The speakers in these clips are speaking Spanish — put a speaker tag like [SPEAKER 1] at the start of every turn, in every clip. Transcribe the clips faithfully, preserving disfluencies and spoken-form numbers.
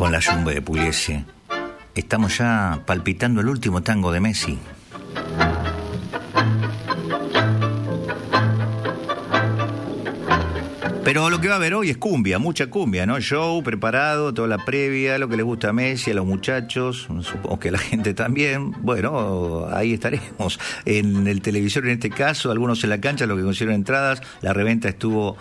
[SPEAKER 1] con la Yumbe de Pugliese. Estamos ya palpitando el último tango de Messi. Pero lo que va a haber hoy es cumbia, mucha cumbia, ¿no? Show preparado, toda la previa, lo que les gusta a Messi, a los muchachos, supongo que a la gente también. Bueno, ahí estaremos. En el televisor, en este caso, algunos en la cancha, los que consiguieron entradas. La reventa estuvo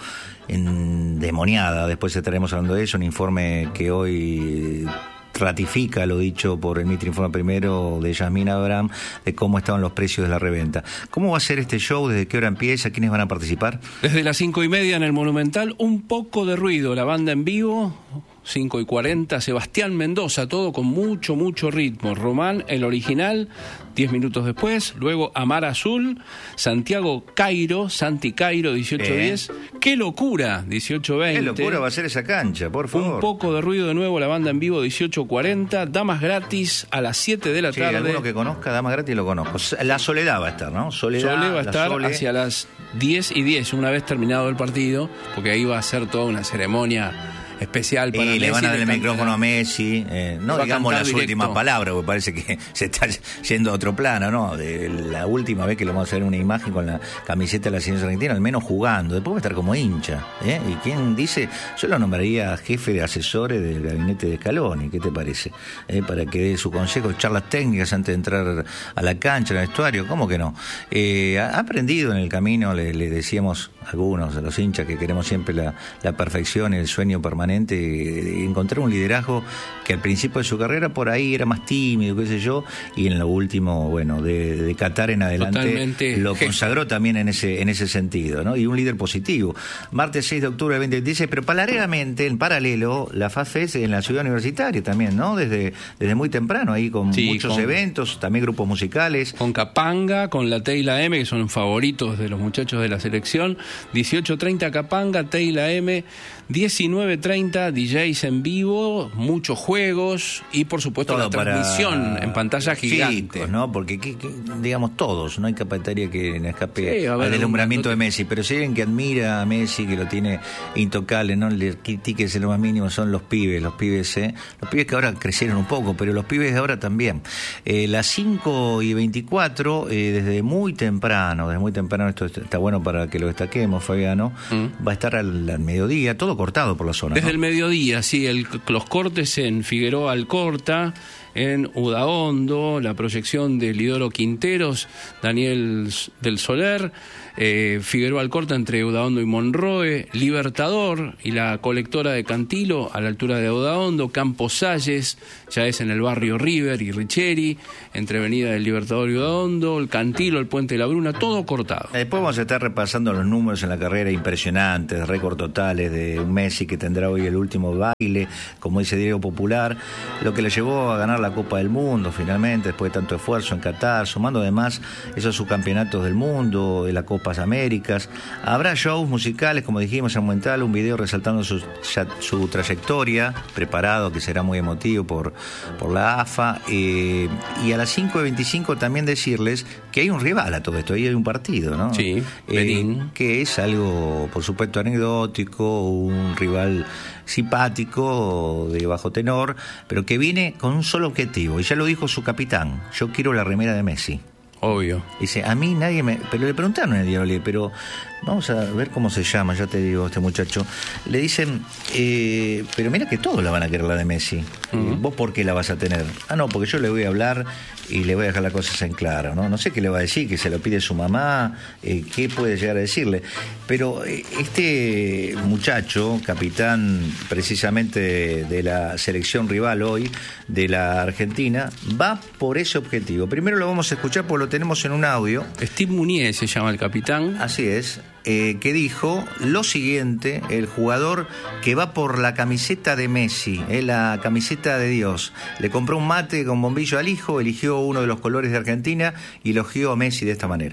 [SPEAKER 1] endemoniada, después estaremos hablando de eso, un informe que hoy ratifica lo dicho por el Mitre Informa Primero de Yasmina Abraham, de cómo estaban los precios de la reventa. ¿Cómo va a ser este show? ¿Desde qué hora empieza? ¿Quiénes van a participar?
[SPEAKER 2] Desde las cinco y media en el Monumental, un poco de ruido, la banda en vivo, cinco y cuarenta, Sebastián Mendoza, todo con mucho, mucho ritmo. Román, el original, diez minutos después, luego Amar Azul, Santiago Cairo, Santi Cairo, dieciocho diez. Eh. ¡Qué locura! dieciocho veinte.
[SPEAKER 1] ¡Qué locura va a ser esa cancha, por favor!
[SPEAKER 2] Un poco de ruido de nuevo, la banda en vivo, dieciocho cuarenta. Damas Gratis a las siete de la
[SPEAKER 1] sí,
[SPEAKER 2] tarde.
[SPEAKER 1] Alguno que conozca Damas Gratis lo conozco. La Soledad va a estar, ¿no? Soledad,
[SPEAKER 2] Sole va a estar
[SPEAKER 1] Sole.
[SPEAKER 2] hacia las diez y diez, una vez terminado el partido, porque ahí va a ser toda una ceremonia especial para
[SPEAKER 1] y
[SPEAKER 2] Messi.
[SPEAKER 1] Le van a dar el
[SPEAKER 2] canta...
[SPEAKER 1] micrófono a Messi, eh, no digamos las
[SPEAKER 2] directo.
[SPEAKER 1] últimas palabras, porque parece que se está yendo a otro plano, ¿no? De la última vez que lo vamos a ver una imagen con la camiseta de la selección argentina, al menos jugando, después va a estar como hincha, ¿eh? Y quién dice, yo lo nombraría jefe de asesores del gabinete de Scaloni, ¿qué te parece? Eh, para que dé su consejo, charlas técnicas antes de entrar a la cancha, al vestuario, ¿cómo que no? Eh, ha aprendido en el camino, le, le decíamos a algunos de los hinchas que queremos siempre la, la perfección y el sueño permanente, encontrar un liderazgo que al principio de su carrera por ahí era más tímido, qué sé yo, y en lo último, bueno, de, de Qatar en adelante
[SPEAKER 2] totalmente
[SPEAKER 1] lo
[SPEAKER 2] jefe.
[SPEAKER 1] Consagró también en ese en ese sentido, ¿no? Y un líder positivo. Martes seis de octubre de veinte veintiséis, pero paralelamente, en paralelo, la FAFES en la ciudad universitaria también, ¿no? Desde, desde muy temprano, ahí con sí, muchos con, eventos, también grupos musicales.
[SPEAKER 2] Con Capanga, con la Teila M, que son favoritos de los muchachos de la selección. dieciocho treinta Capanga, Teila M, diecinueve treinta D Js en vivo, muchos juegos y por supuesto todo la transmisión en pantalla gigante.
[SPEAKER 1] Chicos, ¿no? Porque que, que, digamos todos, no hay capataria que le escape
[SPEAKER 2] sí,
[SPEAKER 1] al deslumbramiento de Messi, pero si hay alguien que admira a Messi, que lo tiene intocable, no le critiques en lo más mínimo, son los pibes, los pibes, ¿eh? Los pibes que ahora crecieron un poco, pero los pibes de ahora también. Eh, las cinco y veinticuatro, eh, desde muy temprano, desde muy temprano, esto está bueno para que lo destaquemos, Fabiano, mm. va a estar al, al mediodía, todo cortado por la zona.
[SPEAKER 2] Desde
[SPEAKER 1] ¿no?
[SPEAKER 2] el mediodía, sí, el, los cortes en Figueroa Alcorta, en Udaondo, la proyección de Lidoro Quinteros, Daniel del Soler, eh, Figueroa Alcorta entre Udaondo y Monroe, Libertador y la colectora de Cantilo a la altura de Udaondo, Campos Salles, ya es en el barrio River y Richeri, entre Avenida del Libertador y Udaondo, el Cantilo, el Puente de la Bruna, todo cortado.
[SPEAKER 1] Después vamos a estar repasando los números en la carrera impresionantes, récord totales de un Messi que tendrá hoy el último baile, como dice Diego Popular, lo que le llevó a ganar la Copa del Mundo finalmente, después de tanto esfuerzo en Qatar, sumando además esos subcampeonatos del mundo, de la Copas Américas. Habrá shows musicales, como dijimos, en Monumental, un video resaltando su, su trayectoria, preparado, que será muy emotivo por, por la A F A, eh, y a las cinco y veinticinco también decirles que hay un rival a todo esto, ahí hay un partido, ¿no?
[SPEAKER 2] Sí,
[SPEAKER 1] eh, que es algo, por supuesto, anecdótico, un rival simpático, de bajo tenor, pero que viene con un solo objetivo, y ya lo dijo su capitán: yo quiero la remera de Messi.
[SPEAKER 2] Obvio.
[SPEAKER 1] Dice, a mí nadie me... Pero le preguntaron el Diablo, pero vamos a ver cómo se llama, ya te digo, este muchacho. Le dicen, eh, pero mira que todos la van a querer la de Messi. Uh-huh. ¿Vos por qué la vas a tener? Ah, no, porque yo le voy a hablar y le voy a dejar las cosas en claro, ¿no? No sé qué le va a decir, que se lo pide su mamá, eh, qué puede llegar a decirle. Pero eh, este muchacho, capitán precisamente de, de la selección rival hoy, de la Argentina, va por ese objetivo. Primero lo vamos a escuchar porque lo tenemos en un audio.
[SPEAKER 2] Steve Munier se llama el capitán.
[SPEAKER 1] Así es. Eh, que dijo lo siguiente, el jugador que va por la camiseta de Messi, eh, la camiseta de Dios. Le compró un mate con bombillo al hijo, eligió uno de los colores de Argentina y elogió a Messi de esta manera.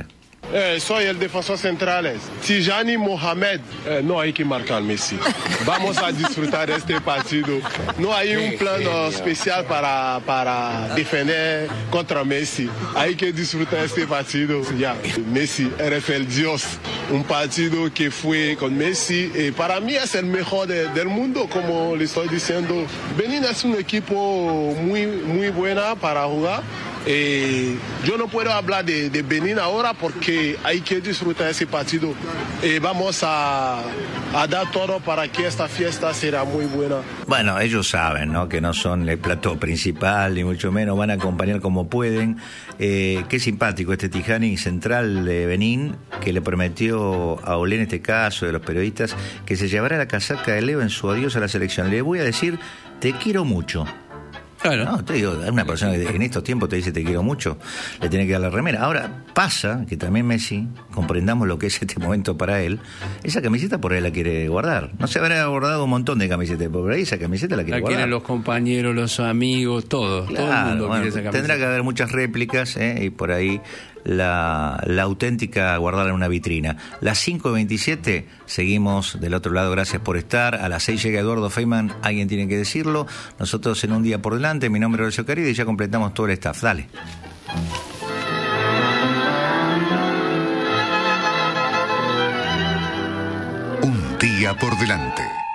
[SPEAKER 3] Eh, soy el defensor central. Tijani Mohamed. Eh, no hay que marcar Messi. Vamos a disfrutar este partido. No hay un plan especial para, para defender contra Messi. Hay que disfrutar este partido. Ya, Messi, eres el Dios. Un partido que fue con Messi. Y para mí es el mejor de, del mundo, como le estoy diciendo. Benin es un equipo muy, muy buena para jugar. Eh, yo no puedo hablar de, de Benin ahora porque hay que disfrutar ese partido. Eh, vamos a, a dar todo para que esta fiesta será muy buena.
[SPEAKER 1] Bueno, ellos saben, ¿no?, que no son el plato principal, ni mucho menos, van a acompañar como pueden. Eh, qué simpático este Tijani central de Benín, que le prometió a Olé, en este caso, de los periodistas, que se llevará la casaca de Leo en su adiós a la selección. Le voy a decir, te quiero mucho.
[SPEAKER 2] Claro.
[SPEAKER 1] No, te digo, una persona que en estos tiempos te dice te quiero mucho, le tiene que dar la remera. Ahora, pasa que también Messi, comprendamos lo que es este momento para él, esa camiseta por ahí la quiere guardar. No se habrá guardado un montón de camisetas, pero por ahí esa camiseta la quiere
[SPEAKER 2] La
[SPEAKER 1] guardar.
[SPEAKER 2] quieren los compañeros, los amigos, todo.
[SPEAKER 1] Claro,
[SPEAKER 2] todo el mundo
[SPEAKER 1] bueno,
[SPEAKER 2] quiere esa camiseta.
[SPEAKER 1] tendrá que haber muchas réplicas, ¿eh? Y por ahí la, la auténtica guardarla en una vitrina. Las cinco veintisiete, seguimos del otro lado, gracias por estar. A las seis llega Eduardo Feynman, alguien tiene que decirlo. Nosotros en Un Día por Delante, mi nombre es Horacio Caride y ya completamos todo el staff. Dale.
[SPEAKER 4] Un día por delante.